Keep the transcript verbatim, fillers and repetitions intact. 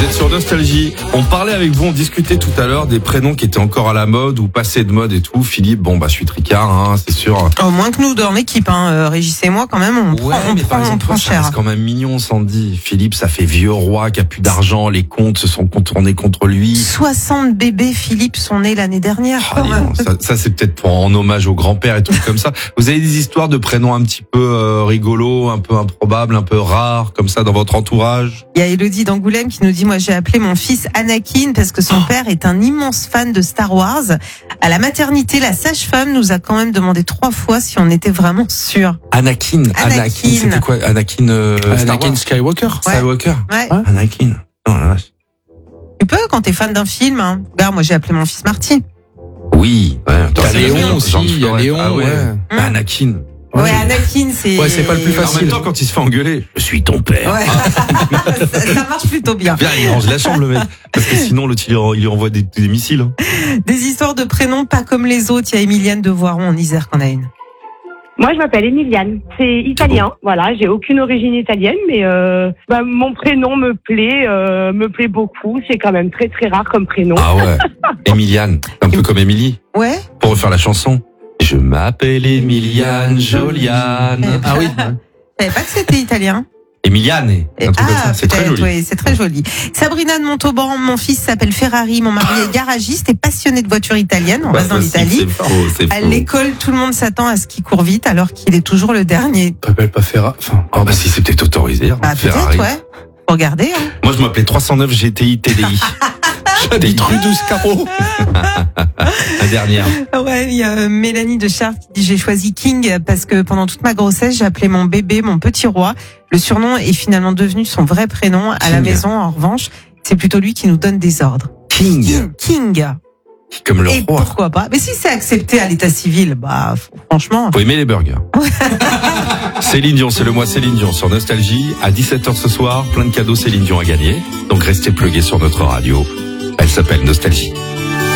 êtes sur Nostalgie. On parlait avec vous, on discutait tout à l'heure des prénoms qui étaient encore à la mode ou passés de mode et tout. Philippe, bon bah je suis tricard, hein, c'est sûr. Oh, moins que nous dans l'équipe, hein. euh, Régis et moi quand même, on Ouais, prend, on mais prend, par exemple, on prend toi, ça cher. reste quand même mignon, Sandy. Philippe, ça fait vieux roi qui a plus d'argent, les comptes se sont contournés contre lui. soixante bébés Philippe sont nés l'année dernière. Ah, quand dis même. donc, ça, ça c'est peut-être pour en hommage au grand-père et tout comme ça. Vous avez des histoires de prénoms un petit peu euh, rigolos, un peu improbables, un peu rares, comme ça dans votre entourage? Il y a Elodie d'Angoulême qui nous dit, moi j'ai appelé mon fils Anakin parce que son père est un immense fan de Star Wars. À la maternité, la sage-femme nous a quand même demandé trois fois si on était vraiment sûr. Anakin, Anakin, Anakin. c'était quoi? Anakin, euh, Star Anakin Wars Skywalker. Ouais. Skywalker. Ouais. Anakin. Oh la vache. Tu peux quand t'es fan d'un film. Hein. Regarde, moi j'ai appelé mon fils Marty. Oui, ouais. T'as c'est Léon Jean- aussi, Jean il y a Florent. Léon, Ah ouais. ouais. Bah, Anakin. Ouais, Anakin, c'est. Ouais, c'est pas le plus En facile. même temps, quand il se fait engueuler, je suis ton père. Ouais. ça, ça marche plutôt bien. Viens, il range la chambre, le mec. Parce que sinon, l'autre, il, lui- il lui envoie des, des missiles. Hein. Des histoires de prénoms pas comme les autres. Il y a Emilienne de Voiron en Isère qu'on a une. Moi, je m'appelle Emiliane. C'est italien. Voilà, j'ai aucune origine italienne, mais euh, bah, mon prénom me plaît, euh, me plaît beaucoup. C'est quand même très très rare comme prénom. Ah ouais. Emiliane. Un peu comme Émilie. Ouais. Pour refaire la chanson. Je m'appelle Emiliane Joliane. Ah oui. Je savais pas que c'était italien. Emiliane. Un truc comme ça. C'est très peut-être, joli. oui, c'est très joli. Sabrina de Montauban, mon fils s'appelle Ferrari, mon mari est garagiste et passionné de voitures italiennes. On Bah, reste dans ça, l'Italie. C'est faux, c'est À faux. l'école, tout le monde s'attend à ce qu'il court vite alors qu'il est toujours le dernier. T'appelles pas Ferra. Enfin, Ah bah si, c'est peut-être autorisé. hein, Bah, Ferrari. peut-être, ouais. Faut regarder, hein. Moi, je m'appelais trois cent neuf G T I T D I. j'habite rue douze carreaux. La dernière. Ouais, il y a euh, Mélanie de Chartres qui dit j'ai choisi King parce que pendant toute ma grossesse, j'ai appelé mon bébé mon petit roi. Le surnom est finalement devenu son vrai prénom. À la King. maison, en revanche, c'est plutôt lui qui nous donne des ordres. King. King. Comme le Et roi. pourquoi pas? Mais si c'est accepté à l'état civil, bah franchement. Faut aimer les burgers. Céline Dion, c'est le mois Céline Dion sur Nostalgie. À dix-sept heures ce soir, plein de cadeaux Céline Dion à gagner. Donc restez plugués sur notre radio. Elle s'appelle Nostalgie.